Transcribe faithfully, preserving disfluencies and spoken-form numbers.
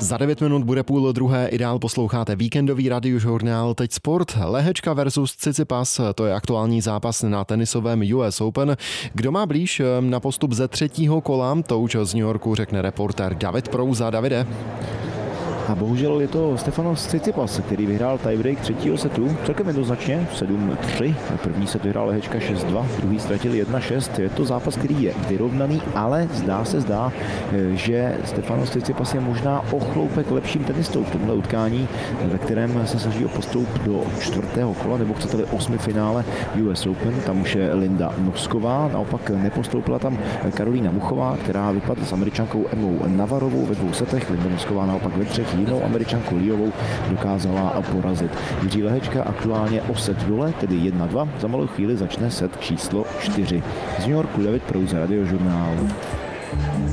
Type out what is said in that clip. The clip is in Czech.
Za devět minut bude půl druhé, ideál posloucháte víkendový radiožurnál Teď sport. Lehečka versus Tsitsipas, to je aktuální zápas na tenisovém U S Open. Kdo má blíž na postup ze třetího kola, to už z New Yorku řekne reportér David Prouza. Davide. A bohužel je to Stefanos Tsitsipas, který vyhrál tiebreak třetího setu celkem jednoznačně sedm tři. První set vyhrál Lehečka šest dva, druhý ztratil jedna šest. Je to zápas, který je vyrovnaný, ale zdá se zdá, že Stefanos Tsitsipas je možná o chloupek lepším tenistou v tomhle utkání, ve kterém se snaží o postup do čtvrtého kola, nebo chcete-li osmi finále U S Open. Tam už je Linda Nosková, naopak nepostoupila tam Karolína Muchová, která vypadla s Američankou Emmou Navarovou ve dvou setech. Linda Nosková naopak ve třech jinou Američanku Liovou dokázala porazit. Jiří Lehečka aktuálně o set dole, tedy jedna dva. Za malou chvíli začne set číslo čtyři. Z New Yorku David Prouza, radiožurnál.